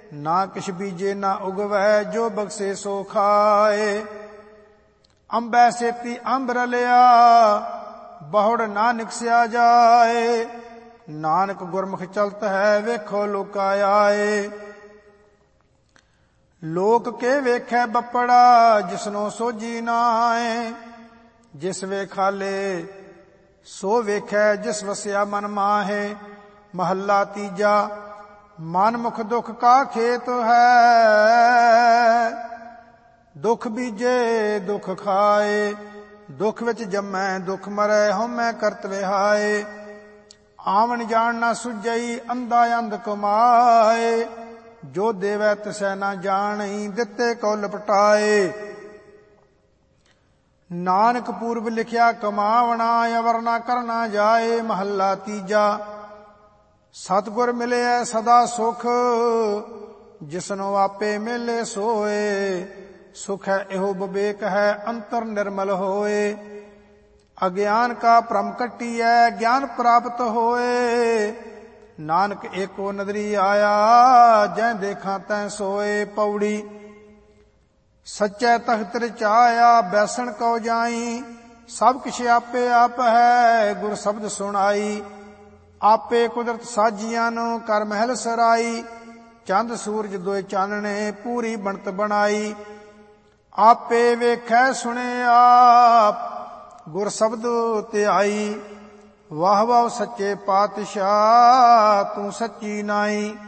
ਨਾ ਕਿਛ ਬੀਜੇ ਨਾ ਉਗਵੈ, ਜੋ ਬਖਸ਼ੇ ਸੋ ਖਾਏ। ਅੰਬੈ ਸੇਤੀ ਅੰਬ ਰਲਿਆ, ਬਹੁੜ ਨਾ ਨਿਕਸਿਆ ਜਾਏ। ਨਾਨਕ ਗੁਰਮੁਖ ਚਲਤ ਹੈ, ਵੇਖੋ ਲੋਕਾ ਆਏ। ਲੋਕ ਕੇ ਵੇਖੈ ਬੱਪੜਾ, ਜਿਸਨੋ ਸੋਝੀ ਨਾਏ। ਜਿਸ ਵੇਖਾਲੇ ਸੋ ਵੇਖੈ, ਜਿਸ ਵਸਿਆ ਮਨ ਮਾਹੇ। ਮਹੱਲਾ ਤੀਜਾ। ਮਨ ਮੁਖ ਦੁਖ ਕਾ ਖੇਤ ਹੈ, ਦੁਖ ਬੀਜੇ ਦੁਖ ਖਾਏ। ਦੁਖ ਵਿੱਚ ਜੰਮੈ ਦੁਖ ਮਰੈ, ਹਉਮੈ ਕਰਤ ਵਿਹਾਏ। ਆਵਣ ਜਾਣ ਨਾ ਸੁਝਈ, ਅੰਧਾ ਅੰਧ ਕਮਾਏ। ਜੋ ਦੇਵੈ ਤਿਸੈ ਨਾ ਜਾਣਈ, ਦਿੱਤੇ ਕਉ ਲਪਟਾਏ। ਨਾਨਕ ਪੂਰਬ ਲਿਖਿਆ ਕਮਾਵਣਾ, ਅਵਰ ਨਾ ਕਰਨਾ ਜਾਏ। ਮਹੱਲਾ ਤੀਜਾ। ਸਤਿਗੁਰ ਮਿਲਿਐ ਸਦਾ ਸੁਖ, ਜਿਸਨੋ ਆਪੇ ਮਿਲੇ ਸੋਏ। ਸੁਖ ਹੈ ਇਹੋ ਵਿਵੇਕ ਹੈ, ਅੰਤਰ ਨਿਰਮਲ ਹੋਏ। ਅਗਿਆਨ ਕਾ ਭ੍ਰਮ ਕੱਟੀਐ, ਗਿਆਨ ਪ੍ਰਾਪਤ ਹੋਏ। ਨਾਨਕ ਏਕੋ ਨਦਰੀ ਆਇਆ, ਜੈ ਦੇਖਾਂ ਤੈ ਸੋਏ। ਪੌੜੀ। ਸੱਚੈ ਤਖਤ ਰਚਾਇਆ, ਬੈਸਣ ਕਉ ਜਾਈ। ਸਭ ਕਿਛ ਆਪੇ ਆਪ ਹੈ, ਗੁਰ ਸ਼ਬਦ ਸੁਣਾਈ। ਆਪੇ ਕੁਦਰਤ ਸਾਜੀਆਂ ਨੂੰ, ਕਰ ਮਹਿਲ ਸਰਾਈ। ਚੰਦ ਸੂਰਜ ਦੋਇ ਚਾਨਣੇ, ਪੂਰੀ ਬਣਤ ਬਣਾਈ। ਆਪੇ ਵੇਖੈ ਸੁਣੇ ਆਪ, ਗੁਰ ਸ਼ਬਦ ਧਿਆਈ। ਵਾਹ ਵਾਹ ਸੱਚੇ ਪਾਤਸ਼ਾਹ, ਤੂੰ ਸੱਚੀ ਨਾਈ।